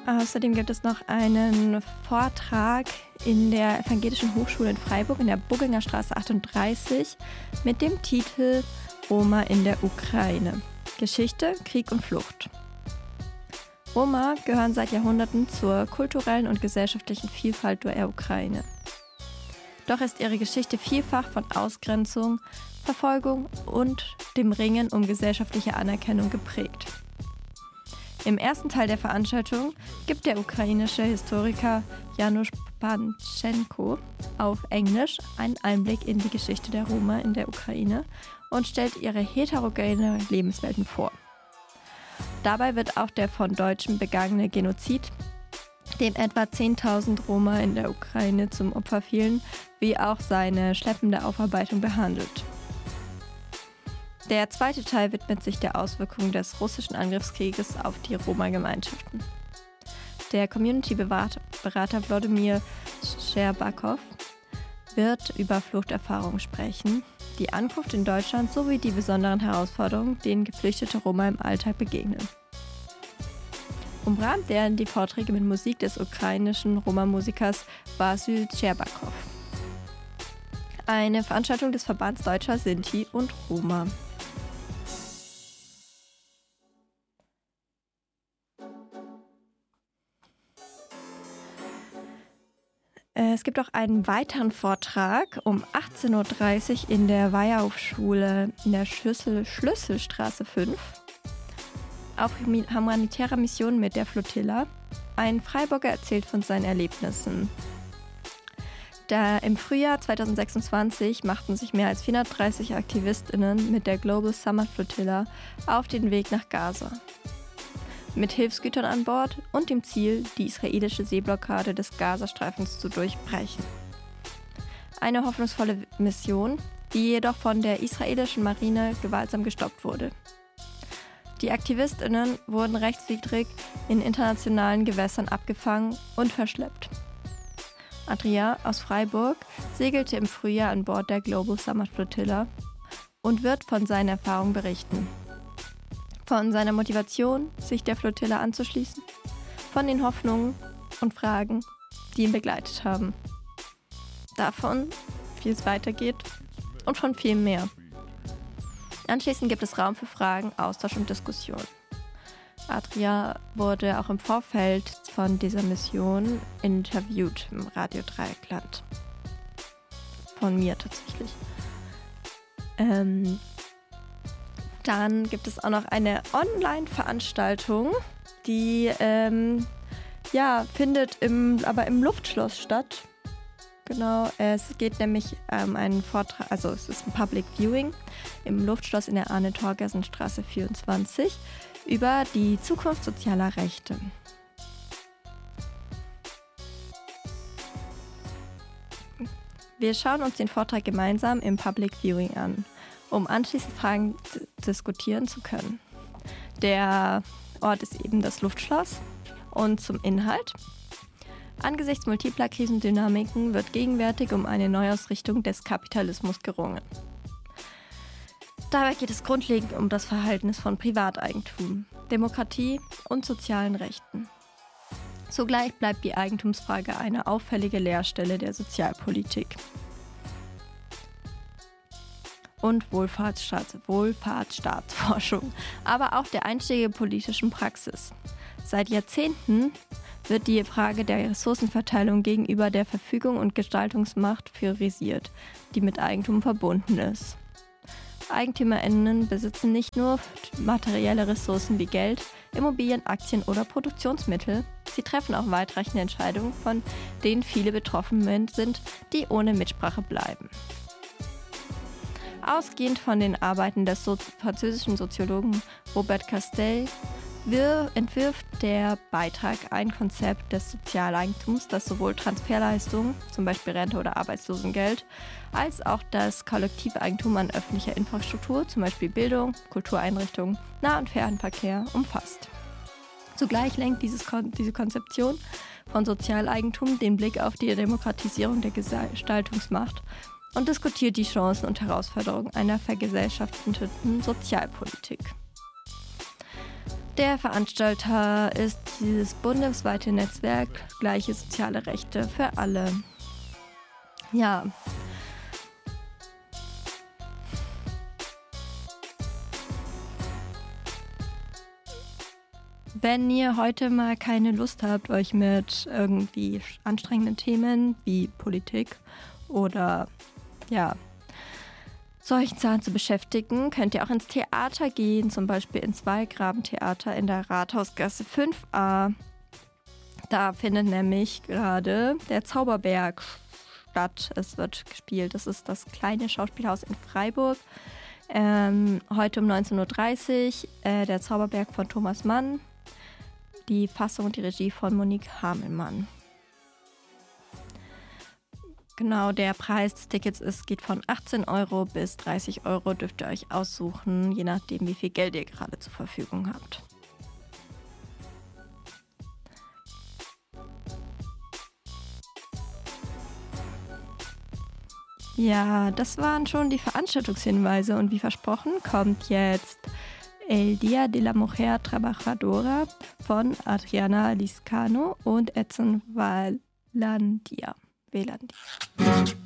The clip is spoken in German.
Außerdem gibt es noch einen Vortrag in der Evangelischen Hochschule in Freiburg in der Bugginger Straße 38 mit dem Titel Roma in der Ukraine. Geschichte, Krieg und Flucht. Roma gehören seit Jahrhunderten zur kulturellen und gesellschaftlichen Vielfalt der Ukraine. Doch ist ihre Geschichte vielfach von Ausgrenzung, Verfolgung und dem Ringen um gesellschaftliche Anerkennung geprägt. Im ersten Teil der Veranstaltung gibt der ukrainische Historiker Janusz Panchenko auf Englisch einen Einblick in die Geschichte der Roma in der Ukraine und stellt ihre heterogene Lebenswelten vor. Dabei wird auch der von Deutschen begangene Genozid, dem etwa 10.000 Roma in der Ukraine zum Opfer fielen, wie auch seine schleppende Aufarbeitung behandelt. Der zweite Teil widmet sich der Auswirkungen des russischen Angriffskrieges auf die Roma-Gemeinschaften. Der Community-Berater Wladimir Scherbakow wird über Fluchterfahrungen sprechen, die Ankunft in Deutschland sowie die besonderen Herausforderungen, denen geflüchtete Roma im Alltag begegnen. Umrahmt werden die Vorträge mit Musik des ukrainischen Roma-Musikers Wasyl Scherbakow. Eine Veranstaltung des Verbands Deutscher Sinti und Roma. Es gibt auch einen weiteren Vortrag um 18.30 Uhr in der Weyerhof-Schule in der Schlüsselstraße 5 auf humanitärer Mission mit der Flotilla. Ein Freiburger erzählt von seinen Erlebnissen. Im Frühjahr 2026 machten sich mehr als 430 AktivistInnen mit der Global Summer Flotilla auf den Weg nach Gaza. Mit Hilfsgütern an Bord und dem Ziel, die israelische Seeblockade des Gazastreifens zu durchbrechen. Eine hoffnungsvolle Mission, die jedoch von der israelischen Marine gewaltsam gestoppt wurde. Die AktivistInnen wurden rechtswidrig in internationalen Gewässern abgefangen und verschleppt. Adrien aus Freiburg segelte im Frühjahr an Bord der Global Summer Flotilla und wird von seinen Erfahrungen berichten. Von seiner Motivation, sich der Flottille anzuschließen, von den Hoffnungen und Fragen, die ihn begleitet haben. Davon, wie es weitergeht und von viel mehr. Anschließend gibt es Raum für Fragen, Austausch und Diskussion. Adrien wurde auch im Vorfeld von dieser Mission interviewt im Radio Dreieckland. Von mir tatsächlich. Dann gibt es auch noch eine Online-Veranstaltung, die findet aber im Luftschloss statt. Genau, es geht nämlich einen Vortrag, also es ist ein Public Viewing im Luftschloss in der Arne-Torgersen-Straße 24 über die Zukunft sozialer Rechte. Wir schauen uns den Vortrag gemeinsam im Public Viewing an, um anschließend Fragen diskutieren zu können. Der Ort ist eben das Luftschloss. Und zum Inhalt. Angesichts multipler Krisendynamiken wird gegenwärtig um eine Neuausrichtung des Kapitalismus gerungen. Dabei geht es grundlegend um das Verhältnis von Privateigentum, Demokratie und sozialen Rechten. Zugleich bleibt die Eigentumsfrage eine auffällige Leerstelle der Sozialpolitik. Und Wohlfahrtsstaatsforschung, aber auch der Einstieg in politischen Praxis. Seit Jahrzehnten wird die Frage der Ressourcenverteilung gegenüber der Verfügung und Gestaltungsmacht priorisiert, die mit Eigentum verbunden ist. EigentümerInnen besitzen nicht nur materielle Ressourcen wie Geld, Immobilien, Aktien oder Produktionsmittel, sie treffen auch weitreichende Entscheidungen, von denen viele betroffen sind, die ohne Mitsprache bleiben. Ausgehend von den Arbeiten des französischen Soziologen Robert Castel entwirft der Beitrag ein Konzept des Sozialeigentums, das sowohl Transferleistungen, zum Beispiel Rente oder Arbeitslosengeld, als auch das kollektive Eigentum an öffentlicher Infrastruktur, zum Beispiel Bildung, Kultureinrichtungen, Nah- und Fernverkehr, umfasst. Zugleich lenkt diese Konzeption von Sozialeigentum den Blick auf die Demokratisierung der Gestaltungsmacht und diskutiert die Chancen und Herausforderungen einer vergesellschafteten Sozialpolitik. Der Veranstalter ist dieses bundesweite Netzwerk Gleiche soziale Rechte für alle. Ja. Wenn ihr heute mal keine Lust habt, euch mit irgendwie anstrengenden Themen wie Politik oder solchen Sachen zu beschäftigen, könnt ihr auch ins Theater gehen, zum Beispiel ins Wallgraben-Theater in der Rathausgasse 5a. Da findet nämlich gerade der Zauberberg statt. Es wird gespielt. Das ist das kleine Schauspielhaus in Freiburg. Heute um 19:30 Uhr der Zauberberg von Thomas Mann. Die Fassung und die Regie von Monique Hamelmann. Genau, der Preis des Tickets geht von 18 € bis 30 €, dürft ihr euch aussuchen, je nachdem, wie viel Geld ihr gerade zur Verfügung habt. Ja, das waren schon die Veranstaltungshinweise und wie versprochen kommt jetzt El Día de la Mujer Trabajadora von Adriana Liscano und Edson Velandia.